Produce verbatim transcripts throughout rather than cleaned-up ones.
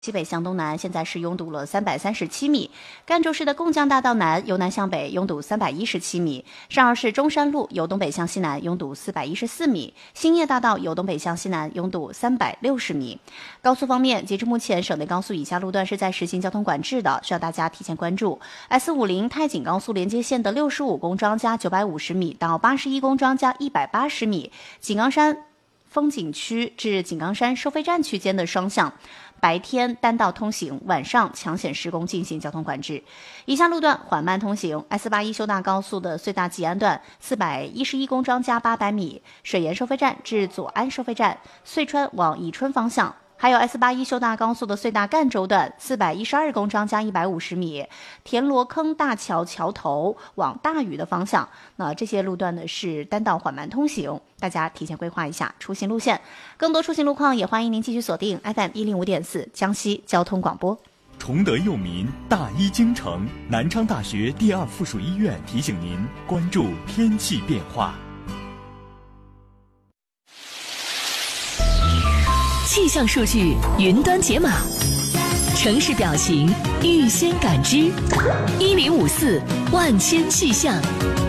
西北向东南现在是拥堵了三百三十七米，赣州市的贡江大道南由南向北拥堵三百一十七米，上饶市中山路由东北向西南拥堵四百一十四米，兴业大道由东北向西南拥堵三百六十米。高速方面，截至目前，省内高速以下路段是在实行交通管制的，需要大家提前关注。S 五十太锦高速连接线的六十五公庄加九百五十米到八十一公庄加一百八十米，井冈山风景区至井冈山收费站区间的双向白天单道通行，晚上抢险施工进行交通管制。以下路段缓慢通行 ：S 八十一修大高速的隧大吉安段四百一十一公庄加八百米，水源收费站至左安收费站，遂川往宜春方向。还有 S 八十一修大高速的隧大赣州段四百一十二公庄加一百五十米，田螺坑大桥桥头往大屿的方向。那这些路段呢是单道缓慢通行，大家提前规划一下出行路线。更多出行路况也欢迎您继续锁定 F M 一零五点四江西交通广播。 崇德佑民，大医京城，南昌大学第二附属医院提醒您关注天气变化。 气象数据云端解码，城市表情预先感知，一零五四万千气象。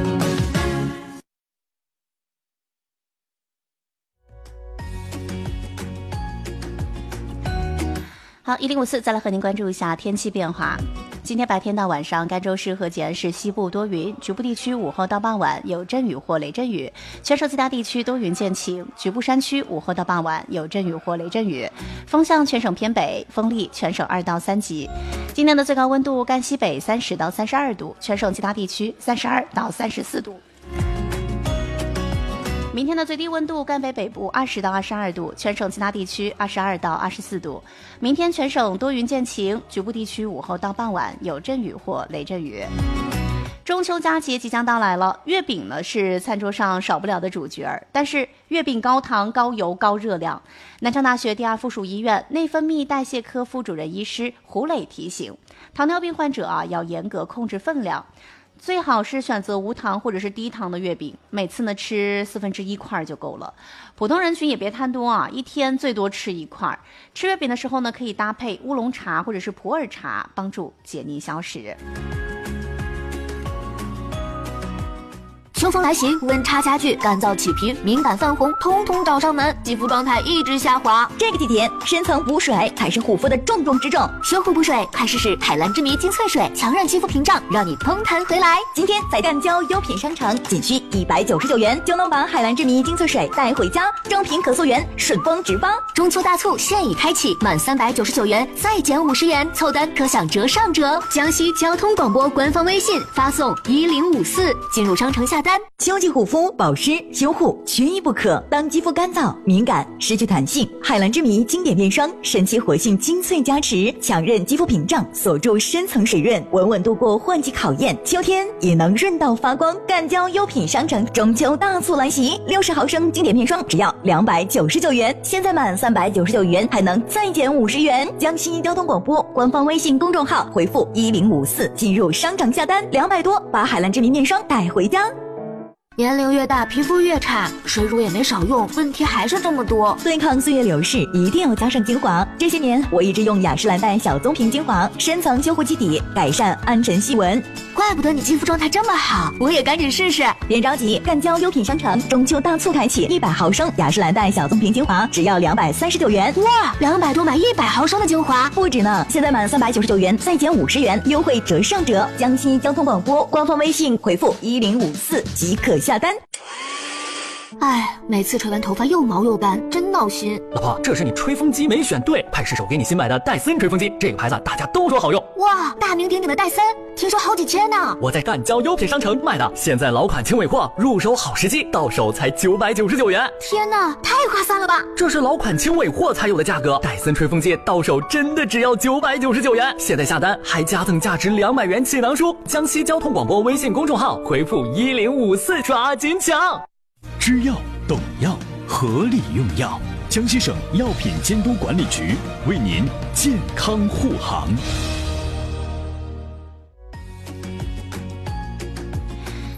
好，一零五四再来和您关注一下天气变化。今天白天到晚上，甘州市和吉安市西部多云，局部地区午后到傍晚有阵雨或雷阵雨，全省其他地区多云见晴，局部山区午后到傍晚有阵雨或雷阵雨。风向全省偏北，风力全省二到三级。今天的最高温度甘西北三十到三十二度，全省其他地区三十二到三十四度。明天的最低温度，甘北北部二十到二十二度，全省其他地区二十二到二十四度。明天全省多云见晴，局部地区午后到傍晚有阵雨或雷阵雨。中秋佳节即将到来了，月饼呢是餐桌上少不了的主角，但是月饼高糖、高油、高热量。南昌大学第二附属医院内分泌代谢科副主任医师胡磊提醒，糖尿病患者啊要严格控制分量。最好是选择无糖或者是低糖的月饼，每次呢吃四分之一块就够了。普通人群也别贪多啊，一天最多吃一块。吃月饼的时候呢，可以搭配乌龙茶或者是普洱茶，帮助解腻消食。 秋风来袭，温差加剧，干燥起皮、敏感泛红，通通找上门，肌肤状态一直下滑。 这个季节，深层补水才是护肤的重中之重。 修护补水，快试试海蓝之谜精粹水，强韧肌肤屏障，让你通弹回来。 今天在赣胶优品商城，仅需一百九十九元就能把海蓝之谜精粹水带回家，正品可溯源，顺丰直发。 中秋大促现已开启，满三百九十九元再减五十元，凑单可享折上折。江西交通广播官方微信发送一零五四，进入商城下单。 秋季护肤保湿修护缺一不可。当肌肤干燥、敏感、失去弹性，海蓝之谜经典面霜神奇活性精粹加持，强韧肌肤屏障，锁住深层水润，稳稳度过换季考验，秋天也能润到发光。赣胶优品商城中秋大促来袭，六十毫升经典面霜只要两百九十九元，现在满三百九十九元还能再减五十元。江西交通广播官方微信公众号回复一零五四进入商城下单，两百多把海蓝之谜面霜带回家。 年龄越大，皮肤越差，水乳也没少用，问题还是这么多。 对抗岁月流逝，一定要加上精华。这些年，我一直用雅诗兰黛小棕瓶精华，深层修护基底，改善暗沉细纹。 怪不得你肌肤状态这么好，我也赶紧试试。 别着急，赣胶优品商城中秋大促开启，一百毫升雅诗兰黛小棕瓶精华只要两百三十九元。 哇，两百多买一百毫升的精华， 不止呢！现在满三百九十九元再减五十元，优惠折上折。江西交通广播官方微信回复一零五四即可下单。 哎，每次吹完头发又毛又干，真闹心。 老婆，这是你吹风机没选对，派试手给你新买的戴森吹风机，这个牌子大家都说好用。 哇，大名鼎鼎的戴森，听说好几千呢。 我在赣胶优品商城买的，现在老款轻尾货，入手好时机，到手才九百九十九元。 天哪，太划算了吧！ 这是老款轻尾货才有的价格，戴森吹风机到手真的只要九百九十九元。现在下单还加赠价值两百元气囊书。江西交通广播微信公众号回复一零五四，抓紧抢。 知药懂药，合理用药。江西省药品监督管理局为您健康护航。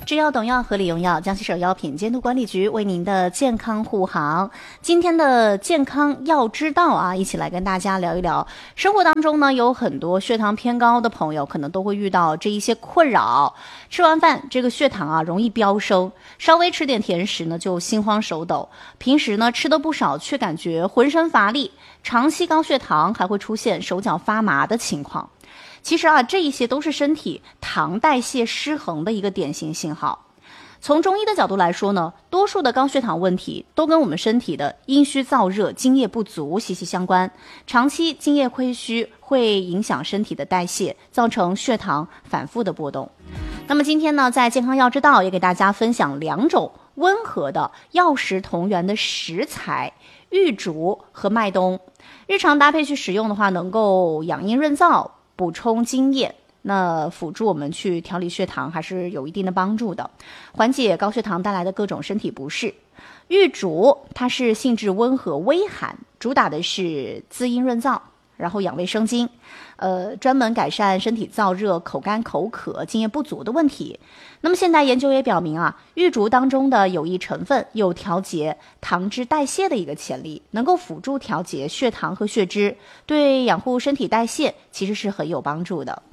制药懂药，合理用药。江西省药品监督管理局为您的健康护航。今天的健康要知道啊，一起来跟大家聊一聊。生活当中呢，有很多血糖偏高的朋友，可能都会遇到这一些困扰。吃完饭，这个血糖啊容易飙升，稍微吃点甜食呢就心慌手抖。平时呢吃的不少，却感觉浑身乏力。长期高血糖还会出现手脚发麻的情况。其实啊，这一些都是身体糖代谢失衡的一个典型信号。从中医的角度来说呢，多数的高血糖问题都跟我们身体的阴虚燥热、津液不足息息相关。长期津液亏虚会影响身体的代谢，造成血糖反复的波动。那么今天呢，在健康药之道也给大家分享两种温和的药食同源的食材，玉竹和麦冬。日常搭配去使用的话，能够养阴润燥，补充津液，那辅助我们去调理血糖还是有一定的帮助的，缓解高血糖带来的各种身体不适。玉竹它是性质温和微寒，主打的是滋阴润燥，然后养胃生津，呃，专门改善身体燥热、口干口渴、津液不足的问题。那么现代研究也表明啊，玉竹当中的有益成分有调节糖脂代谢的一个潜力，能够辅助调节血糖和血脂，对养护身体代谢其实是很有帮助的。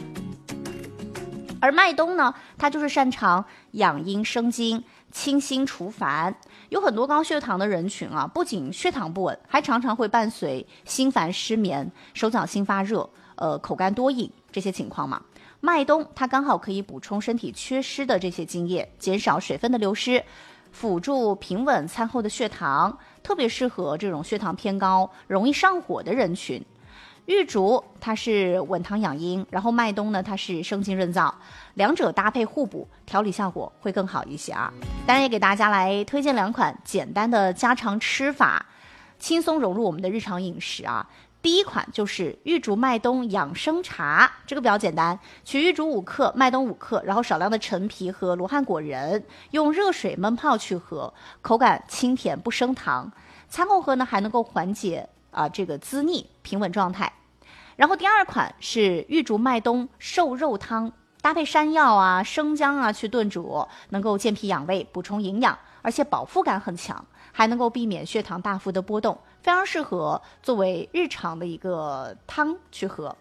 而麦冬呢，它就是擅长养阴生津、清心除烦。有很多高血糖的人群啊，不仅血糖不稳，还常常会伴随心烦失眠、手脚心发热、呃口干多饮这些情况嘛。麦冬它刚好可以补充身体缺失的这些津液，减少水分的流失，辅助平稳餐后的血糖，特别适合这种血糖偏高、容易上火的人群。玉竹它是稳糖养阴，然后麦冬呢它是生津润燥，两者搭配互补，调理效果会更好一些啊。当然也给大家来推荐两款简单的家常吃法，轻松融入我们的日常饮食啊。第一款就是玉竹麦冬养生茶，这个比较简单，取玉竹五克，麦冬五克，然后少量的陈皮和罗汉果仁，用热水焖泡去喝，口感清甜不升糖，餐后喝呢还能够缓解啊这个滋腻，平稳状态。然后第二款是玉竹麦冬瘦肉汤，搭配山药啊、生姜啊去炖煮，能够健脾养胃、补充营养，而且饱腹感很强，还能够避免血糖大幅的波动，非常适合作为日常的一个汤去喝。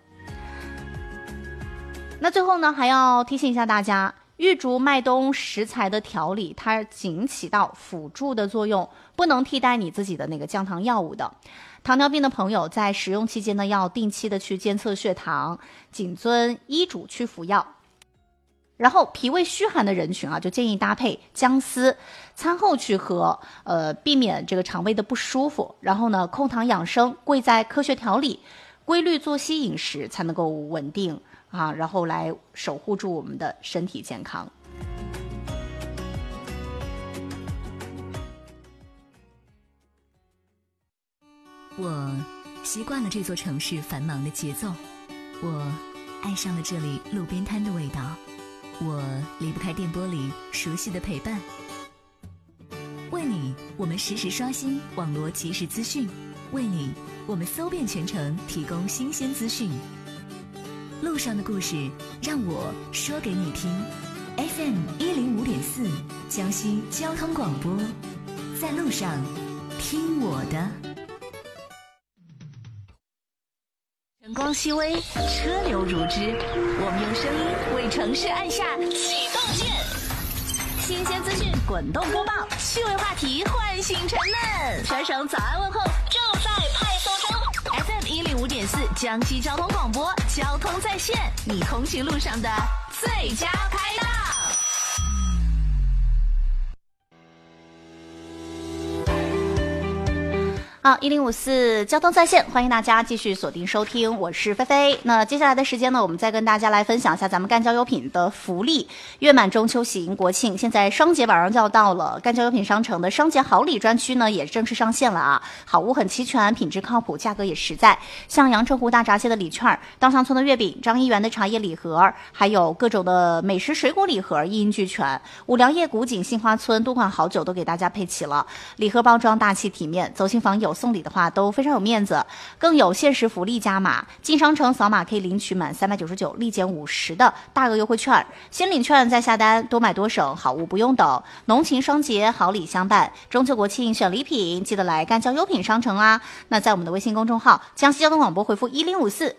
那最后呢，还要提醒一下大家，玉竹麦冬食材的调理，它仅起到辅助的作用，不能替代你自己的那个降糖药物的。糖尿病的朋友在使用期间呢，要定期的去监测血糖，谨遵医嘱去服药。然后脾胃虚寒的人群啊，就建议搭配姜丝，餐后去喝，呃，避免这个肠胃的不舒服。然后呢，控糖养生，贵在科学调理，规律作息饮食才能够稳定啊，然后来守护住我们的身体健康。 我习惯了这座城市繁忙的节奏，我爱上了这里路边摊的味道，我离不开电波里熟悉的陪伴。为你，我们实时刷新网络即时资讯；为你，我们搜遍全城，提供新鲜资讯。路上的故事，让我说给你听。F M 一零五点四，江西交通广播，在路上听我的。晨光熹微，车流如织，我们用声音为城市按下启动键。新鲜资讯滚动播报，趣味话题唤醒沉闷，全省早安问候正在派送中。F M 一零五点四，江西交通广播，交通在线，你通勤路上的最佳拍档。 好，一零五四交通在线，欢迎大家继续锁定收听，我是菲菲。那接下来的时间呢，我们再跟大家来分享一下咱们干交优品的福利。月满中秋喜迎国庆，现在双节马上就要到了，干交优品商城的双节好礼专区呢也正式上线了啊！好物很齐全，品质靠谱，价格也实在。像阳澄湖大闸蟹的礼券、稻香村的月饼、张一元的茶叶礼盒，还有各种的美食水果礼盒，一应俱全。五粮液古井、杏花村多款好酒都给大家配齐了，礼盒包装大气体面，走亲访友九送礼的话都非常有面子，更有限时福利加码，进商城扫码可以领取满三百九十九立减五十的大额优惠券，先领券再下单，多买多省，好物不用等。浓情双节，好礼相伴，中秋国庆选礼品，记得来赣江优品商城啦。那在我们的微信公众号江西交通广播回复一零五四